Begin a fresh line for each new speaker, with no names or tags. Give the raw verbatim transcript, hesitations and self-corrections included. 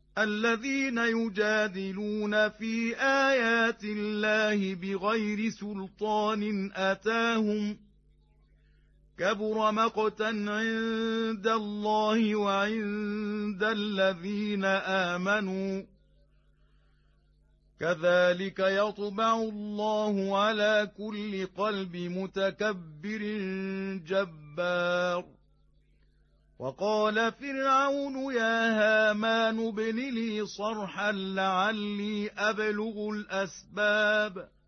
الذين يجادلون في آيات الله بغير سلطان أتاهم كبر مقتا عند الله وعند الذين آمنوا كذلك يطبع الله على كل قلب متكبر جبار. وقال فرعون يا هامان ابن لي صرحا لعلي أبلغ الأسباب